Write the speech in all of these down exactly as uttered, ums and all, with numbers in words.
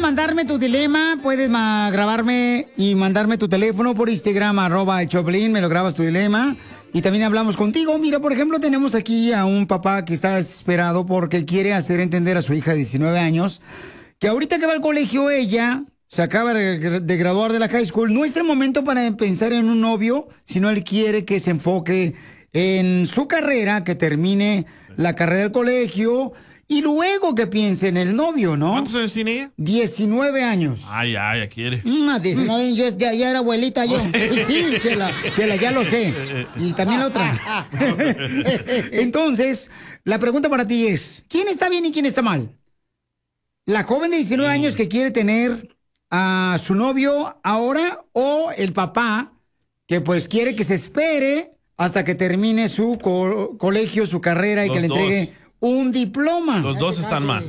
mandarme tu dilema, puedes ma- grabarme y mandarme tu teléfono por Instagram, arroba el Choplin, me lo grabas tu dilema. Y también hablamos contigo. Mira, por ejemplo, tenemos aquí a un papá que está desesperado porque quiere hacer entender a su hija de diecinueve años que ahorita que va al colegio ella se acaba de de graduar de la high school. No es el momento para pensar en un novio, sino él quiere que se enfoque en su carrera, que termine la carrera del colegio y luego que piense en el novio, ¿no? ¿Cuántos años tiene ella? diecinueve años. Ay, ya, ya quiere. No, diecinueve años, yo ya, ya era abuelita yo. Sí, Chela, Chela, ya lo sé. Y también la otra. Entonces, la pregunta para ti es, ¿quién está bien y quién está mal? ¿La joven de diecinueve años que quiere tener a su novio ahora o el papá que pues quiere que se espere hasta que termine su co- colegio, su carrera y Los que le entregue dos. un diploma? Los dos están mal.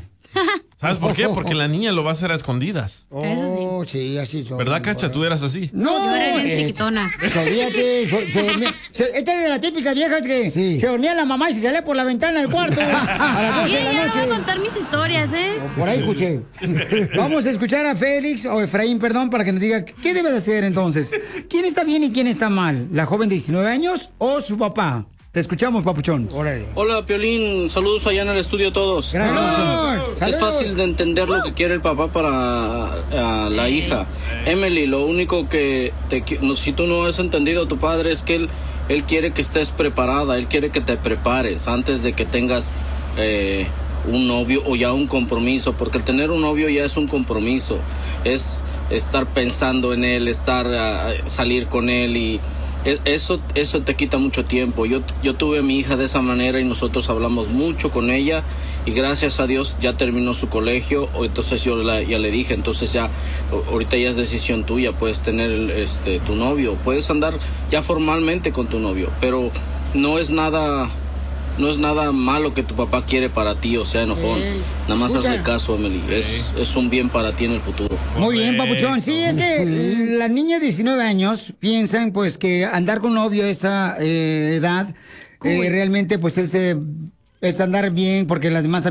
¿Sabes por qué? Porque la niña lo va a hacer a escondidas. Oh, sí, así son. ¿Verdad, Cacha? Tú eras así. No, Yo era bien eh, chiquitona. Olvídate, se, se dormía- se- esta es la típica vieja que se dormía la mamá y se salía por la ventana del cuarto a las doce de Mira, la ya no noche. voy a contar mis historias, ¿eh? Por ahí escuché. Vamos a escuchar a Félix, o Efraín, perdón, para que nos diga qué debe de hacer entonces. ¿Quién está bien y quién está mal? ¿La joven de diecinueve años o su papá? Te escuchamos, papuchón. Hola, Piolín. Saludos allá en el estudio a todos. Gracias, papuchón. Es Saludos. fácil de entender lo que quiere el papá para ah, la hija. Emily, lo único que te, qui- no, si tú no has entendido a tu padre es que él, él quiere que estés preparada, él quiere que te prepares antes de que tengas eh, un novio o ya un compromiso, porque el tener un novio ya es un compromiso, es estar pensando en él, estar ah, salir con él y e- eso eso te quita mucho tiempo. Yo yo tuve a mi hija de esa manera y nosotros hablamos mucho con ella y gracias a Dios ya terminó su colegio. O entonces yo la- ya le dije, entonces ya o- ahorita ya es decisión tuya, puedes tener este tu novio, puedes andar ya formalmente con tu novio, pero no es nada no es nada malo que tu papá quiere para ti, o sea, enojón. Ey, Nada más escucha. hazle caso, Emily. Es, es un bien para ti en el futuro. Muy bien, papuchón. Sí, es que las niñas de diecinueve años piensan pues que andar con un novio a esa eh, edad eh, realmente pues es, eh, es andar bien porque las demás